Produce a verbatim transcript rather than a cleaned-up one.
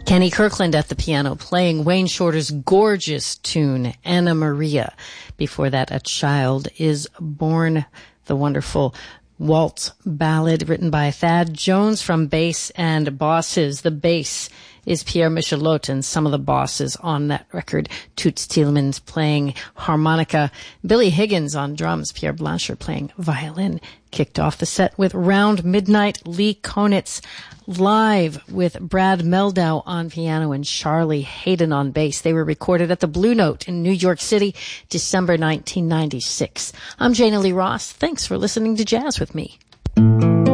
Kenny Kirkland at the piano playing Wayne Shorter's gorgeous tune, Anna Maria. Before that, A Child is Born, the wonderful waltz ballad written by Thad Jones from Bass and Bosses. The bass is Pierre Michelot, and some of the bosses on that record, Toots Thielemans playing harmonica, Billy Higgins on drums, Pierre Blanchard playing violin. Kicked off the set with Round Midnight, Lee Konitz live with Brad Meldau on piano and Charlie Hayden on bass. They were recorded at the Blue Note in New York City, December nineteen ninety-six. I'm Jana Lee Ross. Thanks for listening to Jazz with me.